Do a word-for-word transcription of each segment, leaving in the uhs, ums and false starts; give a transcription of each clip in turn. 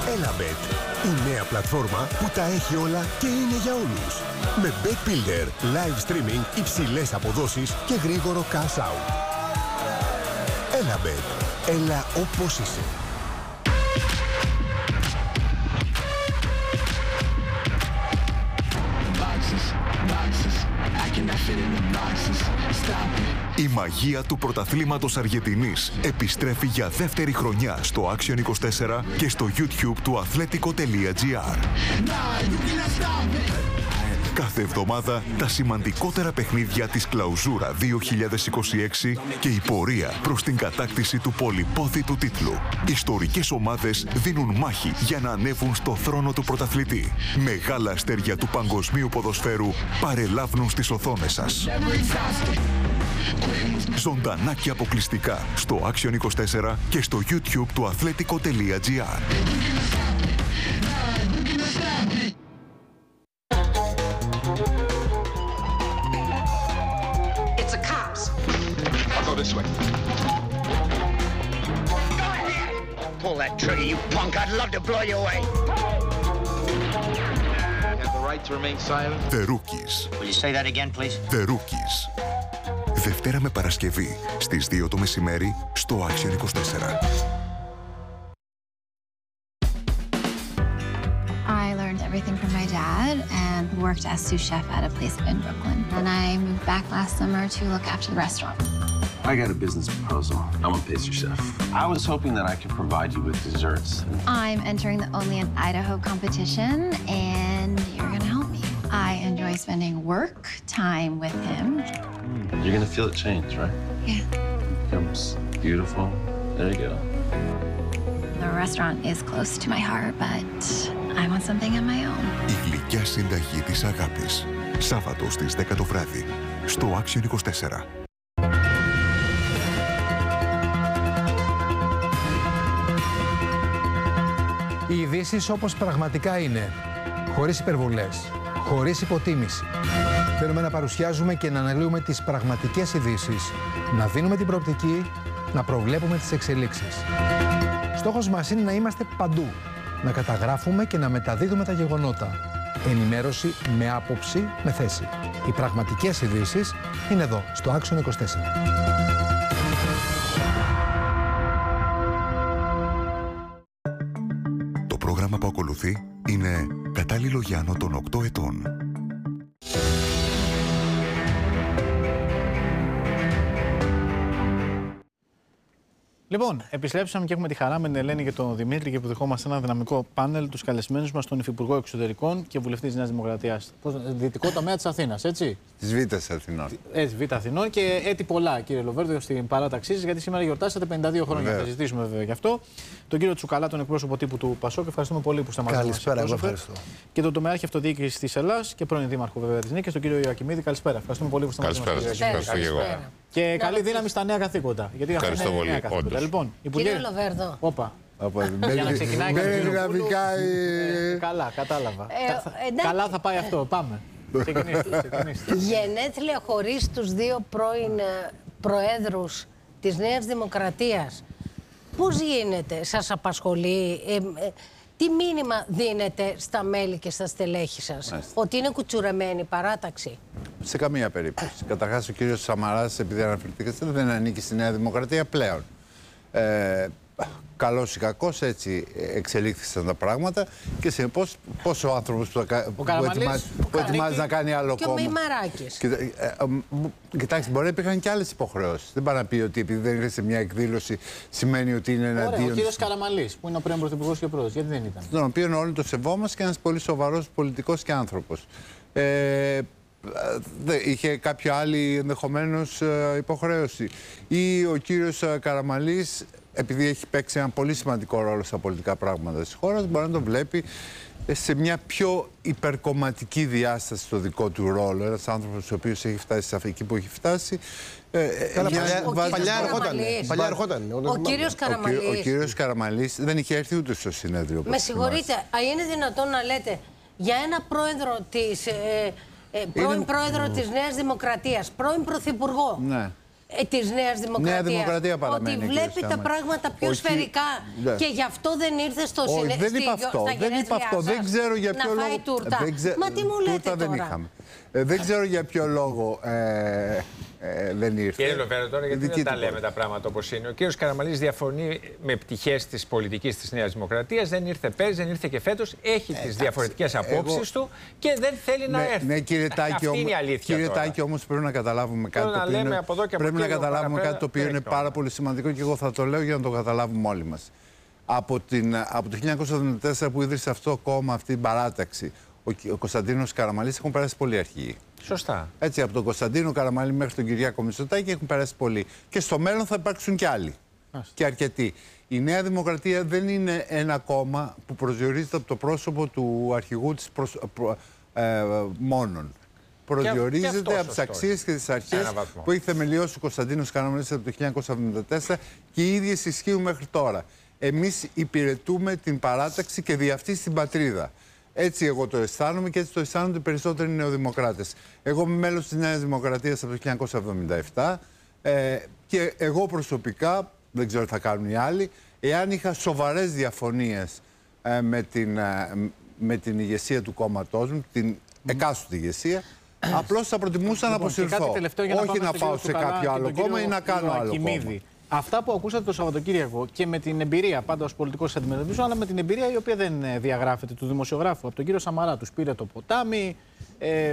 Elabet, η νέα πλατφόρμα που τα έχει όλα και είναι για όλους. Με Bet Builder, live streaming, υψηλές αποδόσεις και γρήγορο cash out. Elabet, έλα όπως είσαι. Η μαγεία του πρωταθλήματος Αργεντινής επιστρέφει για δεύτερη χρονιά στο Action είκοσι τέσσερα και στο YouTube του αθλέτικο τελεία τζι άρ. Κάθε εβδομάδα τα σημαντικότερα παιχνίδια της Κλαουζούρα δύο χιλιάδες είκοσι έξι και η πορεία προς την κατάκτηση του πολυπόθητου τίτλου. Ιστορικές ομάδες δίνουν μάχη για να ανέβουν στο θρόνο του πρωταθλητή. Μεγάλα αστέρια του παγκοσμίου ποδοσφαίρου παρελάβουν στις οθόνες σας. Ζωντανά και αποκλειστικά στο Action είκοσι τέσσερα και στο YouTube του αθλέτικο τελεία τζι άρ. This way. Pull that trigger, you punk. I'd love to blow you away. You have the right to remain silent. The Rookies. Will you say that again, please? The Rookies. Δευτέρα με Παρασκευή στις δύο το μεσημέρι στο Action είκοσι τέσσερα. I learned everything from my dad and worked as sous chef at a place in Brooklyn. And I moved back last summer to look after the restaurant. I got a business proposal. I'm a pastry chef. I was hoping that I could provide you with desserts. I'm entering the Only in Idaho competition, and you're gonna help me. I enjoy spending work time with him. Mm, you're gonna feel it change, right? Yeah. It becomes beautiful. There you go. The restaurant is close to my heart, but I want something on my own. Η γλυκιά συνταγή της αγάπης. Σάββατο στις δέκα το βράδυ στο Action είκοσι τέσσερα. Οι ειδήσεις όπως πραγματικά είναι, χωρίς υπερβολές, χωρίς υποτίμηση. Θέλουμε να παρουσιάζουμε και να αναλύουμε τις πραγματικές ειδήσεις, να δίνουμε την προοπτική, να προβλέπουμε τις εξελίξεις. Στόχος μας είναι να είμαστε παντού, να καταγράφουμε και να μεταδίδουμε τα γεγονότα. Ενημέρωση με άποψη, με θέση. Οι πραγματικές ειδήσεις είναι εδώ, στο Action είκοσι τέσσερα. Το πρόγραμμα που ακολουθεί είναι κατάλληλο για άνω των οκτώ ετών. Λοιπόν, επιστρέψαμε και έχουμε τη χαρά με την Ελένη και τον Δημήτρη και που δεχόμαστε ένα δυναμικό πάνελ, τους καλεσμένους μας, τον Υφυπουργό Εξωτερικών και Βουλευτή της Νέας Δημοκρατίας. Δυτικό τομέα της Αθήνας, έτσι. Της Β' Αθηνών. Έτσι, Β' Αθηνών και έτη πολλά, κύριε Λοβέρδο, στην παράταξή σας, γιατί σήμερα γιορτάσατε πενήντα δύο χρόνια. Θα συζητήσουμε βέβαια γι' αυτό. Τον κύριο Τσουκαλά, τον εκπρόσωπο τύπου του Πασόκ, ευχαριστούμε πολύ που είστε μαζί μας. Καλησπέρα, εγώ ευχαριστώ. Και τον τομεάρχη αυτοδιοίκησης της Ελλάδας και πρώην Δήμαρχο βέβαια της Νίκης, τον κύριο Ιωακιμίδη. Καλησπέρα. Ευχαριστούμε πολύ που είστε μαζί μας. Καλησπέρα. Και καλή δύναμη στα νέα καθήκοντα. Γιατί ευχαριστώ πολύ. Νέα καθήκοντα. Λοιπόν, Υπουργέ... Κύριε Λοβέρδο. Όπα. Για να ξεκινάει δυναμικά. Καλά, κατάλαβα. Καλά θα πάει αυτό. Πάμε. Γενέθλια χωρίς τους δύο πρώην προέδρους της Νέας Δημοκρατίας. Πώς γίνεται, σας απασχολεί, ε, ε, τι μήνυμα δίνετε στα μέλη και στα στελέχη σας, Μάλιστα. Ότι είναι κουτσουρεμένη η παράταξη? Σε καμία περίπτωση. Καταρχάς ο κύριος Σαμαράς, επειδή αναφερθήκατε, δεν ανήκει στη Νέα Δημοκρατία πλέον. Ε, καλός ή κακός, έτσι εξελίχθησαν τα πράγματα και συνεπώς πώς ο άνθρωπος που, που, που ετοιμάζει, που ετοιμάζει να κάνει άλλο και κόμμα. Και ο Μημαράκης. Κοιτά, ε, ε, κοιτάξτε, μπορεί να υπήρχαν και άλλες υποχρεώσεις. Δεν πάει να πει ότι επειδή δεν είναι σε μια εκδήλωση σημαίνει ότι είναι εναντίον. Ωραία, ο κύριος Καραμανλής, που είναι ο πρώην πρωθυπουργός και πρόεδρος, γιατί δεν ήταν? Τον οποίο όλοι το σεβόμαστε και ένας πολύ σοβαρός πολιτικός και άνθρωπος. Ε, είχε κάποια άλλη ενδεχομένως υποχρέωση. Ή ο κύριος Καραμανλής, επειδή έχει παίξει ένα πολύ σημαντικό ρόλο στα πολιτικά πράγματα της χώρας, μπορεί να τον βλέπει σε μια πιο υπερκομματική διάσταση στο δικό του ρόλο. Ένας άνθρωπος ο οποίος έχει φτάσει σε εκεί που έχει φτάσει. Παλιά ερχόταν. Ο κύριος Καραμανλής. Ο κύριος Καραμανλής δεν είχε έρθει ούτε στο συνέδριο. Με συγχωρείτε, είναι δυνατόν να λέτε για ένα πρόεδρο της... Ε, ε, πρώην είναι... πρόεδρο της Νέας Δημοκρατίας, πρώην πρωθυπουργό. Ναι. ε, της Νέας Δημοκρατίας. Νέα Δημοκρατία παραμένει, ότι βλέπει τα πράγματα πιο Όχι, σφαιρικά ναι. και γι' αυτό δεν ήρθε στο Όχι, συνέδριο. δεν είπα αυτό. Δεν είπα αυτό. Δεν ξέρω για ποιο να λόγο. φάει τούρτα. Δεν ξε... Μα τι μου λέτε τούρτα τώρα. δεν είχαμε. Ε, δεν ξέρω για ποιο λόγο ε, ε, δεν ήρθε. Κύριε Λοβέρα, τώρα γιατί δεν τα λέμε πόρτα. τα πράγματα όπως είναι. Ο κύριος Καραμανλής διαφωνεί με πτυχές της πολιτικής της Νέας Δημοκρατίας. Δεν ήρθε πέρυσι, δεν ήρθε και φέτος. Έχει ε, τις διαφορετικές απόψεις εγώ... του και δεν θέλει να ναι, έρθει. Ναι, κύριε Τάκη, Αυτή όμως, είναι η αλήθεια. Κύριε Τάκη, όμως πρέπει να καταλάβουμε κάτι. Να το οποίο είναι, πρέπει να καταλάβουμε κάτι το οποίο είναι πάρα πολύ σημαντικό και εγώ θα το λέω για να το καταλάβουμε όλοι μας. Από, την, από το χίλια εννιακόσια εβδομήντα τέσσερα που ίδρυσε αυτό το κόμμα, αυτή την παράταξη, ο, ο Κωνσταντίνος Καραμανλής έχουν περάσει πολλοί αρχηγοί. Σωστά. Έτσι, από τον Κωνσταντίνο Καραμανλή μέχρι τον Κυριάκο Μητσοτάκη έχουν περάσει πολλοί. Και στο μέλλον θα υπάρξουν και άλλοι. Άστε. Και αρκετοί. Η Νέα Δημοκρατία δεν είναι ένα κόμμα που προσδιορίζεται από το πρόσωπο του αρχηγού της προσ... προ... ε, μόνον. Προσδιορίζεται από τις αξίες και τις αρχές που έχει θεμελιώσει ο Κωνσταντίνος Καραμανλής από το χίλια εννιακόσια εβδομήντα τέσσερα και οι ίδιες ισχύουν μέχρι τώρα. Εμείς υπηρετούμε την παράταξη και δι' αυτή στην πατρίδα. Έτσι εγώ το αισθάνομαι και έτσι το αισθάνονται οι περισσότεροι νεοδημοκράτες. Εγώ είμαι μέλος της Νέας Δημοκρατίας από το χίλια εννιακόσια εβδομήντα επτά ε, και εγώ προσωπικά, δεν ξέρω τι θα κάνουν οι άλλοι, εάν είχα σοβαρές διαφωνίες ε, με, την, ε, με την ηγεσία του κόμματός μου, την εκάστοτε ηγεσία, απλώς θα προτιμούσα να αποσυρθώ. Όχι να πάω σε κάποιο άλλο κόμμα ή να κάνω άλλο κόμμα. Αυτά που ακούσατε το Σαββατοκύριακο και με την εμπειρία, πάντα ως πολιτικός αντιμετωπίζω, αλλά με την εμπειρία η οποία δεν διαγράφεται του δημοσιογράφου από τον κύριο Σαμαρά, τους πήρε το ποτάμι, ε,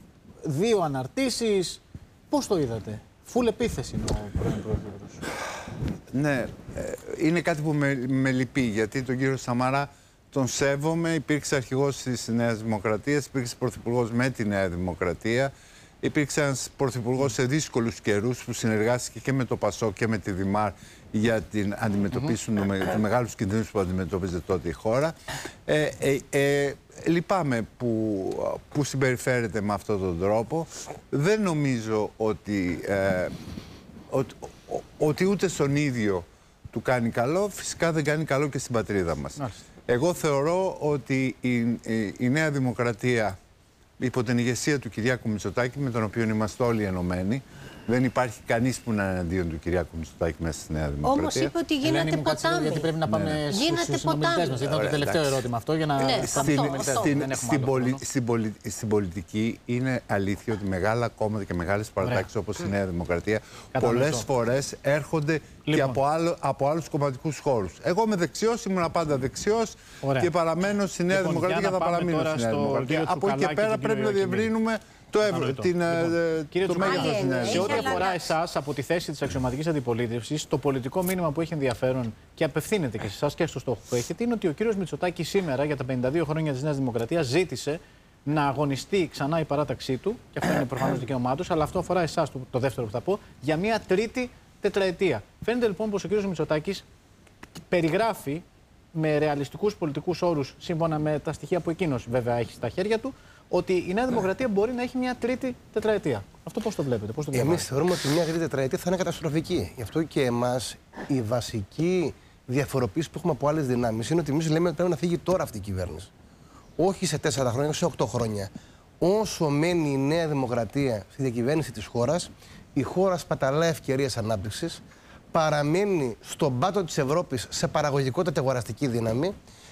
δύο αναρτήσεις. Πώς το είδατε? Φουλ επίθεση είναι ο πρώην πρόεδρος. Ναι, είναι κάτι που με, με λυπεί, γιατί τον κύριο Σαμαρά τον σέβομαι, υπήρξε αρχηγός της Νέας Δημοκρατίας, υπήρξε πρωθυπουργός με τη Νέα Δημοκρατία. Υπήρξε ένας πρωθυπουργός σε δύσκολους καιρούς που συνεργάστηκε και με το ΠΑΣΟΚ και με τη Δημάρ για την αντιμετωπίσουν mm-hmm. τους μεγάλους κινδύνους που αντιμετώπιζε τότε η χώρα. Ε, ε, ε, λυπάμαι που, που συμπεριφέρεται με αυτόν τον τρόπο. Δεν νομίζω ότι, ε, ότι, ότι ούτε στον ίδιο του κάνει καλό. Φυσικά δεν κάνει καλό και στην πατρίδα μας. Mm-hmm. Εγώ θεωρώ ότι η, η, η Νέα Δημοκρατία υπό την ηγεσία του Κυριάκου Μητσοτάκη, με τον οποίο είμαστε όλοι ενωμένοι. Δεν υπάρχει κανείς που να είναι εναντίον του Κυριάκου Μητσοτάκη μέσα στη Νέα Δημοκρατία. Όμως είπε ότι γίνεται Ελένη, ποτάμι. Γιατί πρέπει να πάμε ναι. στους συνομιλητές μας. Ήταν το τελευταίο ερώτημα αυτό για να... Ναι, στην, αυτό, στην, στην, πολι, στην, πολι, στην πολιτική είναι αλήθεια ότι μεγάλα κόμματα και μεγάλες παρατάξεις όπως η Νέα Δημοκρατία πολλές φορές έρχονται λοιπόν. και από, άλλο, από άλλους κομματικούς χώρους. Εγώ είμαι δεξιός, ήμουν πάντα δεξιός και παραμένω στη Νέα λοιπόν, Δημοκρατία και θα παραμείνω στη Νέα Δημοκρατία. Από εκεί και πέρα πρέπει να διευρύνουμε το ευρώ, την, λοιπόν, κύριε το μέγεθος της Νέας. Σε ό,τι αφορά εσάς από τη θέση της αξιωματικής αντιπολίτευσης, το πολιτικό μήνυμα που έχει ενδιαφέρον και απευθύνεται και σε εσάς και στο στόχο που έχετε είναι ότι ο κύριος Μητσοτάκης σήμερα για τα πενήντα δύο χρόνια της Νέας Δημοκρατίας ζήτησε να αγωνιστεί ξανά η παράταξή του, και αυτό είναι προφανώς δικαίωμά του, αλλά αυτό αφορά εσάς, το, το δεύτερο που θα πω, για μια τρίτη τετραετία. Φαίνεται λοιπόν πως ο κύριος Μητσοτάκης περιγράφει με ρεαλιστικούς πολιτικούς όρους, σύμφωνα με τα στοιχεία που εκείνος βέβαια έχει στα χέρια του, ότι η Νέα Δημοκρατία μπορεί να έχει μια τρίτη τετραετία. Αυτό πώς το βλέπετε, πώς το διαβάζετε? Εμείς θεωρούμε ότι μια τρίτη τετραετία θα είναι καταστροφική. Γι' αυτό και εμάς η βασική διαφοροποίηση που έχουμε από άλλες δυνάμεις είναι ότι εμείς λέμε ότι πρέπει να φύγει τώρα αυτή η κυβέρνηση. Όχι σε τέσσερα χρόνια, σε οκτώ χρόνια. Όσο μένει η Νέα Δημοκρατία στη διακυβέρνηση της χώρας, η χώρα σπαταλά ευκαιρίες ανάπτυξης, παραμένει στον πάτο της Ευρώπης σε παραγωγικότητα και αγοραστική δύναμη,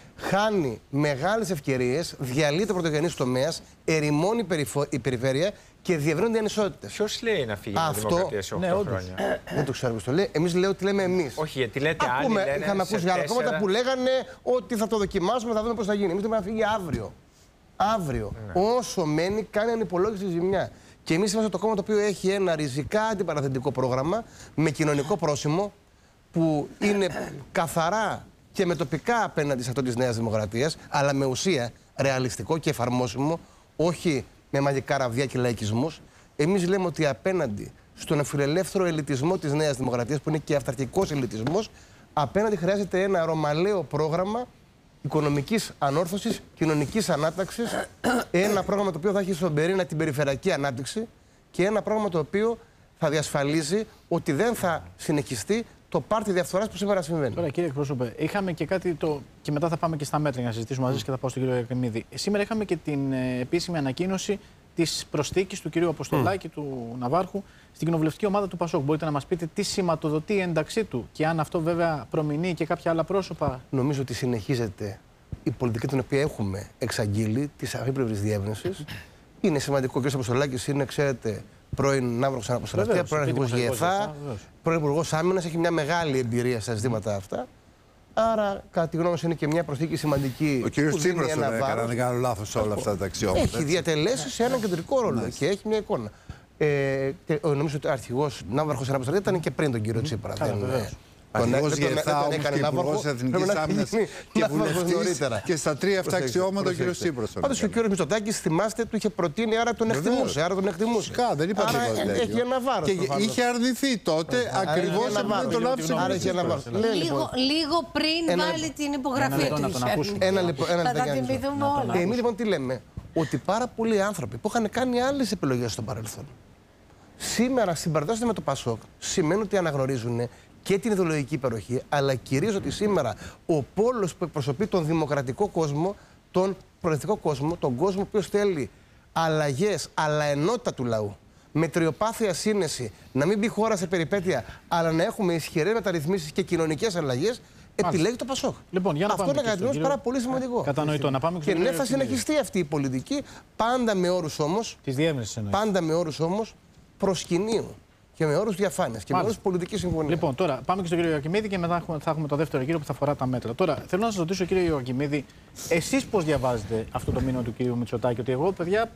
χάνει μεγάλες ευκαιρίες, διαλύεται ο πρωτογενής τομέας, ερημώνει περιφο... η περιφέρεια και διευρύνονται οι ανισότητες. Ποιος λέει να φύγει η Δημοκρατία σε οκτώ ναι, χρόνια? Ε, δεν το ξέρω ποιος το λέει. Εμείς λέμε ότι λέμε εμείς. Όχι, γιατί λέτε Ακούμε, άλλοι. Λένε είχαμε ακούσει άλλα κόμματα που λέγανε ότι θα το δοκιμάσουμε, θα δούμε πώς θα γίνει. Εμείς θέλουμε να φύγει αύριο. Αύριο. Ναι. Όσο μένει, κάνει ανυπολόγιστη ζημιά. Και εμείς είμαστε το κόμμα το οποίο έχει ένα ριζικά αντιπαραθετικό πρόγραμμα με κοινωνικό πρόσημο που είναι καθαρά και με τοπικά απέναντι σε αυτό της Νέας Δημοκρατίας, αλλά με ουσία ρεαλιστικό και εφαρμόσιμο, όχι με μαγικά ραβδιά και λαϊκισμούς. Εμείς λέμε ότι απέναντι στον φιλελεύθερο ελιτισμό της Νέας Δημοκρατίας, που είναι και αυταρχικός ελιτισμός, απέναντι χρειάζεται ένα ρωμαλαίο πρόγραμμα οικονομικής ανόρθωσης, κοινωνικής ανάταξης, ένα πρόγραμμα το οποίο θα έχει στον πυρήνα την περιφερειακή ανάπτυξη και ένα πρόγραμμα το οποίο θα διασφαλίζει ότι δεν θα συνεχιστεί το πάρτι διαφθοράς που σήμερα συμβαίνει. Τώρα, κύριε εκπρόσωπε, είχαμε και κάτι το. Και μετά θα πάμε και στα μέτρα για να συζητήσουμε μαζί σας και θα πάω στον κύριο Ιακεμίδη. Σήμερα είχαμε και την ε, επίσημη ανακοίνωση της προσθήκης του κυρίου Αποστολάκη, mm. του Ναβάρχου, στην κοινοβουλευτική ομάδα του ΠΑΣΟΚ. Μπορείτε να μας πείτε τι σηματοδοτεί η ένταξή του και αν αυτό βέβαια προμηνύει και κάποια άλλα πρόσωπα? Νομίζω ότι συνεχίζεται η πολιτική την οποία έχουμε εξαγγείλει, της αφίπλευρης διεύρυνσης. Είναι σημαντικό. Ο κ. Αποστολάκης είναι, ξέρετε, πρώην Ναύαρχος Αναπροστρατεία, πρώην Αρχηγός ΓΕΘΑ, πρώην Υπουργός Άμυνας, έχει μια μεγάλη εμπειρία στα ζητήματα αυτά. Άρα, κατά τη γνώμη μου, είναι και μια προσθήκη σημαντική. Ο κ. Τσίπρας δεν έκανε, αν δεν κάνω λάθος, σε όλα αυτά τα αξιώματα. Έχει διατελέσει σε έναν κεντρικό ρόλο ναι. και έχει μια εικόνα. Ε, και, νομίζω ότι ο αρχηγός Ναύαρχος Αναπροστρατεία ήταν και πριν τον κύριο Τσίπρα. Αρχηγός ΓΕΘΑ όμως και Υπουργός Εθνικής Άμυνας και βουλευτής και στα τρία αυτά αξιώματα ο κύριος Τσίπρας. Πάντως και ο κύριος Μητσοτάκης, θυμάστε, του είχε προτείνει, άρα τον εκτιμούσε. Άρα τον εκτιμούσε. Φυσικά, δεν είπα τίποτα τέτοιο. Έχει ένα βάρος. Και είχε αρνηθεί τότε ακριβώς επειδή τον άφησε. Άρα έχει ένα βάρος. Λίγο πριν βάλει την υπογραφή του. Ένα λεπτό. Θα τα θυμηθούμε όλα. Εμείς λοιπόν τι λέμε? Ότι πάρα πολλοί άνθρωποι που είχαν κάνει άλλες επιλογές στο παρελθόν, σήμερα συμπαρτώνονται με το ΠΑΣΟΚ, σημαίνει ότι αναγνωρίζουν και την ιδεολογική υπεροχή, αλλά κυρίως ότι σήμερα ο πόλος που εκπροσωπεί τον δημοκρατικό κόσμο, τον προοδευτικό κόσμο, τον κόσμο ο οποίος θέλει αλλαγές, αλλά ενότητα του λαού, με τριοπάθεια σύνεση, να μην μπει χώρα σε περιπέτεια, αλλά να έχουμε ισχυρές μεταρρυθμίσεις και κοινωνικές αλλαγές, επιλέγει το ΠΑΣΟΚ. Λοιπόν, για να αυτό είναι κατά τη πάρα πολύ σημαντικό. Κατανοητό. Να πάμε και ναι, θα συνεχιστεί αυτή η πολιτική, πάντα με όρους όμως, πάντα με όρους όμως προσκυνείου. Και με όρους διαφάνειας και με όρους πολιτικής συμφωνίας. Λοιπόν, τώρα πάμε και στον κύριο Ιωακημίδη και μετά θα έχουμε το δεύτερο γύρο που θα αφορά τα μέτρα. Τώρα θέλω να σας ρωτήσω, κύριε Ιωακημίδη, εσείς πώς διαβάζετε αυτό το μήνυμα του κύριου Μητσοτάκη? Ότι εγώ, παιδιά,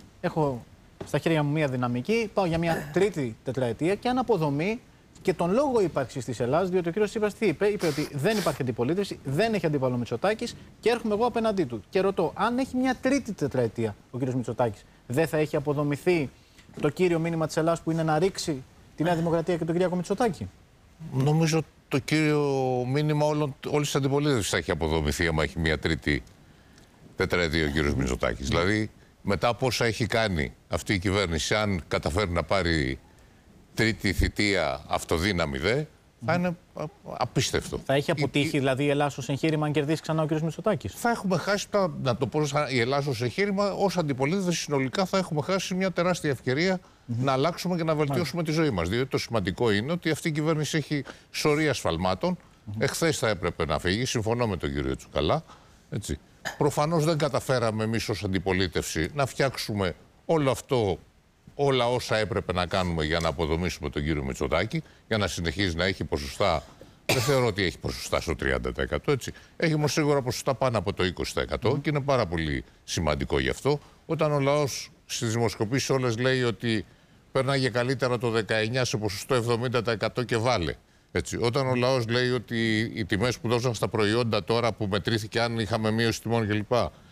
έχω στα χέρια μου μία δυναμική, πάω για μία τρίτη τετραετία και αν αποδομεί και τον λόγο ύπαρξης της Ελλάδας, διότι ο κύριος Τσίπρας τι είπε? Είπε ότι δεν υπάρχει αντιπολίτευση, δεν έχει αντίπαλο Μητσοτάκης και έρχομαι εγώ απέναντί του. Και ρωτώ, αν έχει μία τρίτη τετραετία ο κύριος Μητσοτάκης, δεν θα έχει αποδομηθεί το κύριο μήνυμα της Ελλάδας που είναι να ρίξει τη Νέα Δημοκρατία και τον Κυριάκο Μητσοτάκη? Νομίζω το κύριο μήνυμα όλης της αντιπολίτευσης θα έχει αποδομηθεί άμα έχει μια τρίτη τετραετία ο κύριος Μητσοτάκης. Δηλαδή, μετά από όσα έχει κάνει αυτή η κυβέρνηση, αν καταφέρει να πάρει τρίτη θητεία αυτοδύναμη δε, θα είναι απίστευτο. Θα έχει αποτύχει η... δηλαδή η Ελλάδα ως εγχείρημα αν κερδίσει ξανά ο κ. Μητσοτάκης? Θα έχουμε χάσει, τα, να το πω, η Ελλάδα ως εγχείρημα, ως αντιπολίτευση συνολικά θα έχουμε χάσει μια τεράστια ευκαιρία mm-hmm. να αλλάξουμε και να βελτιώσουμε mm-hmm. τη ζωή μας. Διότι το σημαντικό είναι ότι αυτή η κυβέρνηση έχει σωρία σφαλμάτων. Mm-hmm. Εχθές θα έπρεπε να φύγει, συμφωνώ με τον κύριο Τσουκαλά. Έτσι. Προφανώς δεν καταφέραμε εμείς ως αντιπολίτευση να φτιάξουμε όλο αυτό, όλα όσα έπρεπε να κάνουμε για να αποδομήσουμε τον κύριο Μητσοτάκη, για να συνεχίζει να έχει ποσοστά. Δεν θεωρώ ότι έχει ποσοστά στο τριάντα τοις εκατό, έτσι. Έχει όμως σίγουρα ποσοστά πάνω από το είκοσι τοις εκατό mm. και είναι πάρα πολύ σημαντικό γι' αυτό. Όταν ο λαός στις δημοσκοπήσεις όλες λέει ότι πέρναγε καλύτερα το δεκαεννιά σε ποσοστό εβδομήντα τοις εκατό και βάλε. Έτσι. Όταν ο λαός λέει ότι οι τιμές που δώσαν στα προϊόντα τώρα που μετρήθηκε αν είχαμε μείωση τιμών κλπ.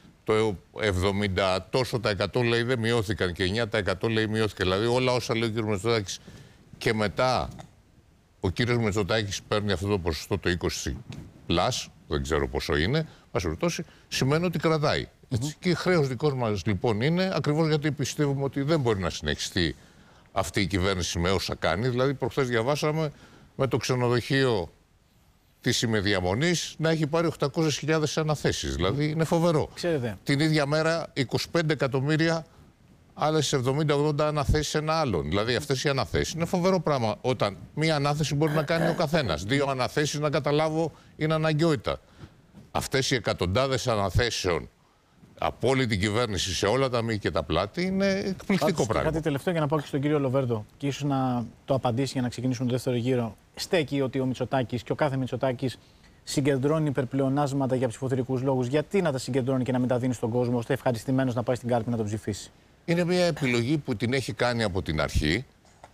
Το εβδομήντα τόσο τα εκατό λέει δεν μειώθηκαν και εννιά τοις εκατό λέει μειώθηκαν. Δηλαδή όλα όσα λέει ο κ. Μητσοτάκης και μετά ο κ. Μητσοτάκης παίρνει αυτό το ποσοστό το είκοσι πλας, δεν ξέρω πόσο είναι, μας ρωτώσει, σημαίνει ότι κρατάει. Έτσι. Mm-hmm. Και χρέος δικός μας λοιπόν είναι, ακριβώς γιατί πιστεύουμε ότι δεν μπορεί να συνεχιστεί αυτή η κυβέρνηση με όσα κάνει. Δηλαδή προχθές διαβάσαμε με το ξενοδοχείο της ημεδιαμονής να έχει πάρει οκτακόσιες χιλιάδες αναθέσεις. Δηλαδή είναι φοβερό. Ξέρετε. Την ίδια μέρα είκοσι πέντε εκατομμύρια άλλες εβδομήντα ογδόντα αναθέσεις σε ένα άλλον. Δηλαδή αυτές οι αναθέσεις είναι φοβερό πράγμα. Όταν μία ανάθεση μπορεί να κάνει ο καθένας. Δύο αναθέσεις να καταλάβω είναι αναγκαιότητα. Αυτές οι εκατοντάδες αναθέσεων από όλη την κυβέρνηση σε όλα τα μήκη και τα πλάτη είναι εκπληκτικό πράγμα. Κάτι τελευταίο για να πάω και στον κύριο Λοβέρδο και ίσως να το απαντήσει για να ξεκινήσουμε το δεύτερο γύρο. Στέκει ότι ο Μητσοτάκης και ο κάθε Μητσοτάκης συγκεντρώνει υπερπλεονάσματα για ψηφοθερικούς λόγους. Γιατί να τα συγκεντρώνει και να μην τα δίνει στον κόσμο ώστε ευχαριστημένος να πάει στην κάλπη να τον ψηφίσει? Είναι μια επιλογή που την έχει κάνει από την αρχή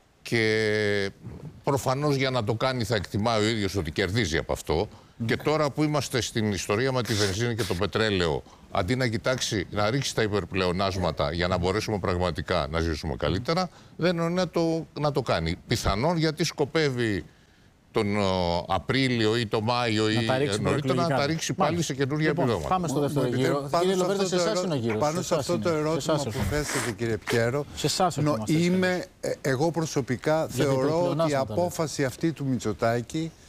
και προφανώς για να το κάνει θα εκτιμά ο ίδιος ότι κερδίζει από αυτό. Mm. Και τώρα που είμαστε στην ιστορία με τη βενζίνη και το πετρέλαιο, αντί να κοιτάξει να ρίξει τα υπερπλεονάσματα για να μπορέσουμε πραγματικά να ζήσουμε καλύτερα, δεν είναι να το, να το κάνει. Πιθανόν γιατί σκοπεύει τον ο, Απρίλιο ή τον Μάιο ή νωρίτερα να τα ρίξει πάλι Μάλιστα. σε καινούργια λοιπόν, επιδόματα. Πάμε στο δεύτερο γύρο. Κύριε Λοβέρδο, σε εσάς είναι ο γύρος. Πάνω σε αυτό το ερώτημα που θέσατε, κύριε Πιέρο, είμαι, εγώ προσωπικά θεωρώ ότι η απόφαση αυτή του Μητσοτάκη